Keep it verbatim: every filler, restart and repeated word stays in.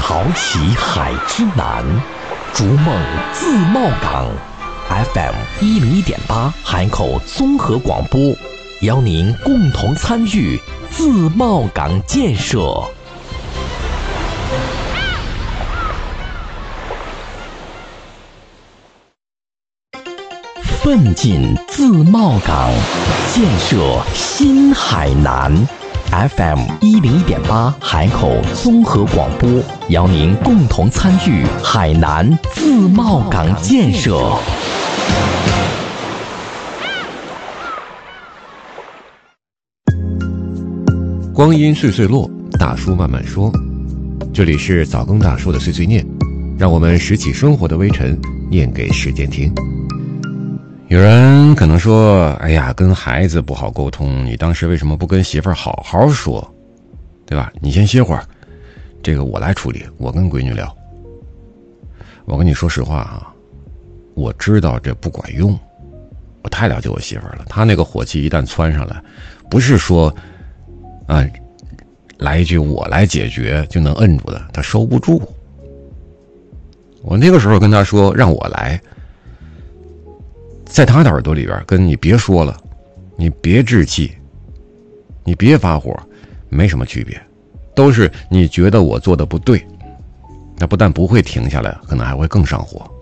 潮起海之南，逐梦自贸港。F M 一零一点八海口综合广播，邀您共同参与自贸港建设。奋进自贸港，建设新海南。F M 一零一点八海口综合广播，邀您共同参与海南自贸港建设。 光阴岁岁落，大叔慢慢说。这里是早更大叔的碎碎念，让我们拾起生活的微尘，念给时间听。有人可能说，哎呀，跟孩子不好沟通，你当时为什么不跟媳妇儿好好说，对吧？你先歇会儿，这个我来处理，我跟闺女聊。我跟你说实话啊，我知道这不管用，我太了解我媳妇儿了，她那个火气一旦窜上来，不是说啊来一句我来解决就能摁住的，她收不住。我那个时候跟她说让我来，在他的耳朵里边跟你别说了，你别置气，你别发火，没什么区别，都是你觉得我做的不对。那不但不会停下来，可能还会更上火。